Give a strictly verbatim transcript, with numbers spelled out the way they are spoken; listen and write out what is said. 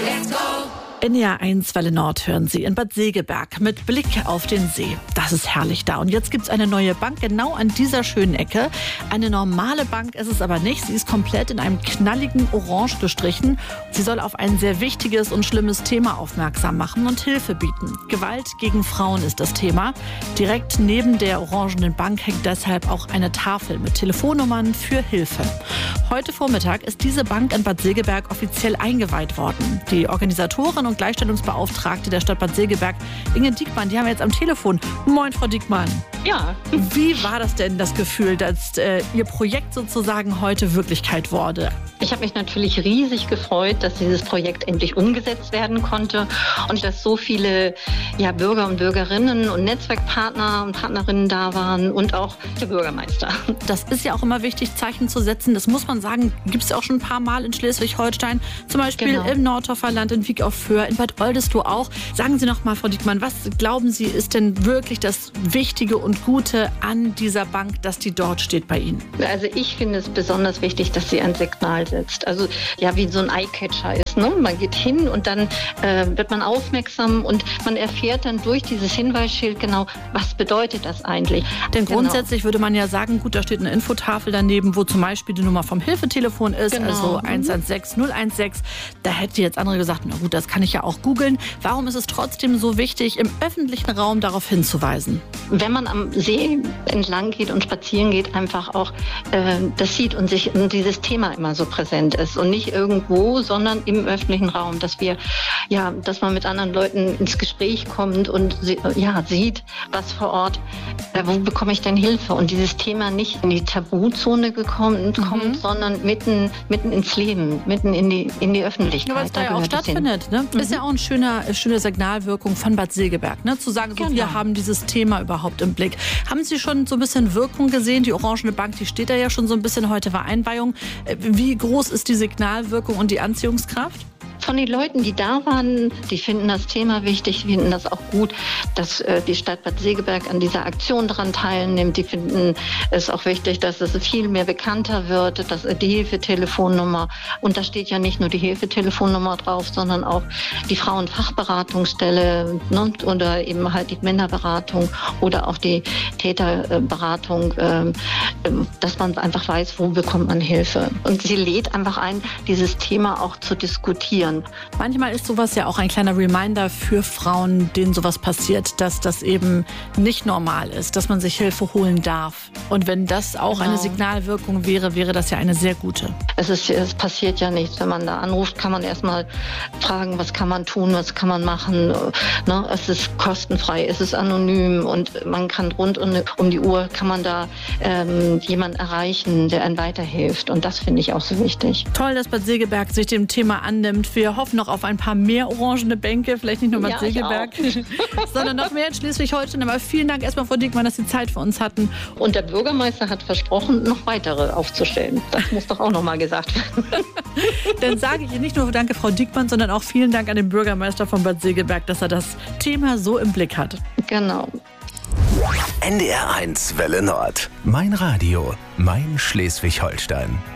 N D R eins Welle Nord hören Sie in Bad Segeberg mit Blick auf den See. Das ist herrlich da. Und jetzt gibt es eine neue Bank genau an dieser schönen Ecke. Eine normale Bank ist es aber nicht. Sie ist komplett in einem knalligen Orange gestrichen. Sie soll auf ein sehr wichtiges und schlimmes Thema aufmerksam machen und Hilfe bieten. Gewalt gegen Frauen ist das Thema. Direkt neben der orangenen Bank hängt deshalb auch eine Tafel mit Telefonnummern für Hilfe. Heute Vormittag ist diese Bank in Bad Segeberg offiziell eingeweiht worden. Die Organisatorin und Gleichstellungsbeauftragte der Stadt Bad Segeberg, Inge Diekmann, die haben wir jetzt am Telefon. Moin, Frau Diekmann. Ja. Wie war das denn, das Gefühl, dass äh, Ihr Projekt sozusagen heute Wirklichkeit wurde? Ich habe mich natürlich riesig gefreut, dass dieses Projekt endlich umgesetzt werden konnte und dass so viele ja, Bürger und Bürgerinnen und Netzwerkpartner und Partnerinnen da waren und auch der Bürgermeister. Das ist ja auch immer wichtig, Zeichen zu setzen. Das muss man sagen, gibt es ja auch schon ein paar Mal in Schleswig-Holstein, zum Beispiel genau. im Nordhoffer Land, in Wiek auf Föhr, in Bad Oldesloe auch. Sagen Sie noch mal, Frau Diekmann, was glauben Sie, ist denn wirklich das Wichtige und Gute an dieser Bank, dass die dort steht bei Ihnen? Also ich finde es besonders wichtig, dass sie ein Signal setzt. Also ja, wie so ein Eyecatcher ist. Ne? Man geht hin und dann äh, wird man aufmerksam und man erfährt dann durch dieses Hinweisschild genau, was bedeutet das eigentlich. Denn genau. grundsätzlich würde man ja sagen, gut, da steht eine Infotafel daneben, wo zum Beispiel die Nummer vom Hilfetelefon ist, genau. also eins eins sechs null eins sechs. Da hätte jetzt andere gesagt, na gut, das kann ich ja auch googeln. Warum ist es trotzdem so wichtig, im öffentlichen Raum darauf hinzuweisen? Wenn man am See entlang geht und spazieren geht, einfach auch äh, das sieht und sich und dieses Thema immer so präsent ist und nicht irgendwo, sondern im öffentlichen Raum, dass wir ja, dass man mit anderen Leuten ins Gespräch kommt und ja sieht, was vor Ort, äh, wo bekomme ich denn Hilfe und dieses Thema nicht in die Tabuzone gekommen, mhm. kommt, sondern mitten mitten ins Leben, mitten in die in die Öffentlichkeit. Ja, weil es da, da ja auch stattfindet, ne? Mhm. Ist ja auch eine schöne, schöne Signalwirkung von Bad Segeberg, ne? Zu sagen, so genau. wir haben dieses Thema überhaupt im Blick. Haben Sie schon so ein bisschen Wirkung gesehen? Die Orangene Bank, die steht da ja schon so ein bisschen, heute war Einweihung. Wie groß ist die Signalwirkung und die Anziehungskraft? Von den Leuten, die da waren, die finden das Thema wichtig, finden das auch gut, dass äh, die Stadt Bad Segeberg an dieser Aktion daran teilnimmt. Die finden es auch wichtig, dass es viel mehr bekannter wird, dass die Hilfetelefonnummer, und da steht ja nicht nur die Hilfetelefonnummer drauf, sondern auch die Frauenfachberatungsstelle, ne, oder eben halt die Männerberatung oder auch die Täterberatung, äh, dass man einfach weiß, wo bekommt man Hilfe. Und sie lädt einfach ein, dieses Thema auch zu diskutieren. Manchmal ist sowas ja auch ein kleiner Reminder für Frauen, denen sowas passiert, dass das eben nicht normal ist, dass man sich Hilfe holen darf. Und wenn das auch genau. eine Signalwirkung wäre, wäre das ja eine sehr gute. Es, ist, es passiert ja nichts. Wenn man da anruft, kann man erstmal fragen, was kann man tun, was kann man machen. Ne? Es ist kostenfrei, es ist anonym und man kann rund um die Uhr kann man da ähm, jemanden erreichen, der einem weiterhilft. Und das finde ich auch so wichtig. Toll, dass Bad Segeberg sich dem Thema annimmt. Wir hoffen noch auf ein paar mehr orangene Bänke, vielleicht nicht nur Bad ja, Segeberg, sondern noch mehr in Schleswig-Holstein. Aber vielen Dank erstmal, Frau Diekmann, dass Sie Zeit für uns hatten. Und der Bürgermeister hat versprochen, noch weitere aufzustellen. Das muss doch auch noch mal gesagt werden. Dann sage ich Ihnen nicht nur Danke, Frau Diekmann, sondern auch vielen Dank an den Bürgermeister von Bad Segeberg, dass er das Thema so im Blick hat. Genau. N D R eins Welle Nord. Mein Radio, mein Schleswig-Holstein.